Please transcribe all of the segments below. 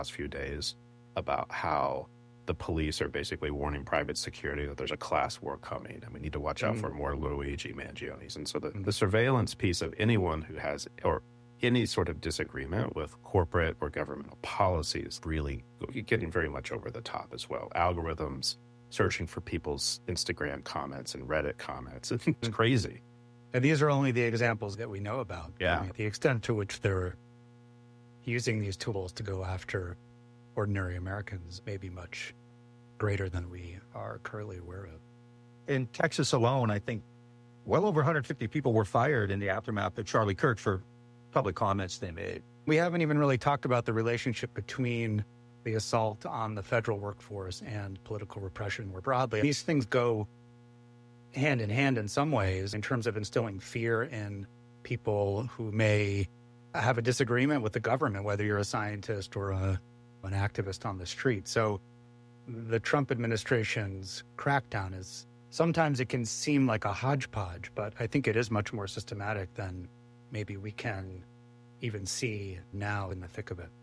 last few days about how the police are basically warning private security that there's a class war coming and we need to watch out for more Luigi Mangionis. And so the surveillance piece of anyone who has or any sort of disagreement with corporate or governmental policies really getting very much over the top as well. Algorithms searching for people's Instagram comments and Reddit comments. It's crazy. And these are only the examples that we know about. Yeah. I mean, the extent to which they're using these tools to go after ordinary Americans may be much greater than we are currently aware of. In Texas alone, I think well over 150 people were fired in the aftermath of Charlie Kirk for public comments they made. We haven't even really talked about the relationship between the assault on the federal workforce and political repression more broadly. These things go hand in hand in some ways in terms of instilling fear in people who may have a disagreement with the government, whether you're a scientist or an activist on the street. So the Trump administration's crackdown is, sometimes it can seem like a hodgepodge, but I think it is much more systematic than maybe we can even see now in the thick of it.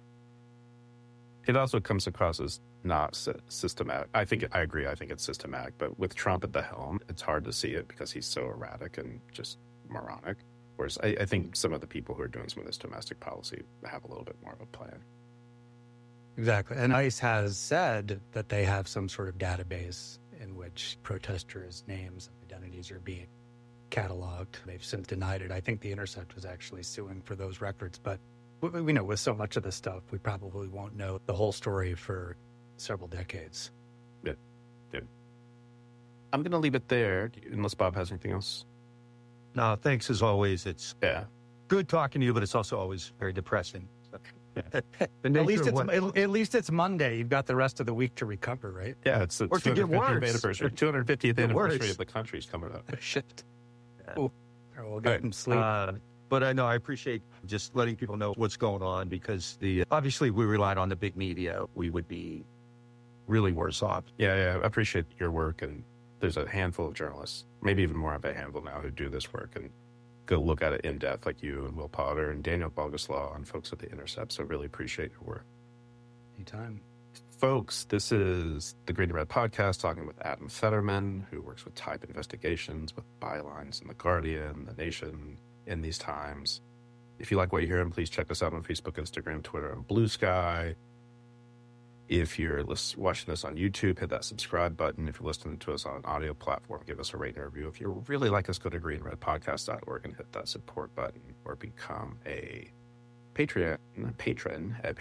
It also comes across as not systematic. I agree. I think it's systematic. But with Trump at the helm, it's hard to see it because he's so erratic and just moronic. Whereas I think some of the people who are doing some of this domestic policy have a little bit more of a plan. Exactly. And ICE has said that they have some sort of database in which protesters' names and identities are being cataloged. They've since denied it. I think The Intercept was actually suing for those records. But we know with so much of this stuff, we probably won't know the whole story for several decades. Yeah. I'm going to leave it there, unless Bob has anything else. No, thanks as always. It's good talking to you, but it's also always very depressing. At least it's Monday. You've got the rest of the week to recover, right? Yeah, it's the 250th anniversary of the country's coming up. Shit. Yeah. We'll get some sleep. But I know I appreciate just letting people know what's going on because obviously we relied on the big media. We would be really worse off. Yeah. I appreciate your work. And there's a handful of journalists, maybe even more of a handful now, who do this work and go look at it in depth, like you and Will Potter and Daniel Boguslaw and folks at The Intercept. So really appreciate your work. Anytime. Folks, this is the Green and Red Podcast, talking with Adam Fetterman, who works with Type Investigations, with Bylines in The Guardian, The Nation, in these times. If you like what you're hearing, please check us out on Facebook, Instagram, Twitter, and Blue Sky. If you're watching this on YouTube, hit that subscribe button. If you're listening to us on an audio platform, give us a rating and review. If you really like us, go to greenredpodcast.org and hit that support button or become a patron at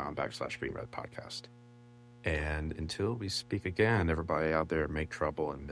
patreon.com/greenredpodcast. And until we speak again, everybody out there, make trouble and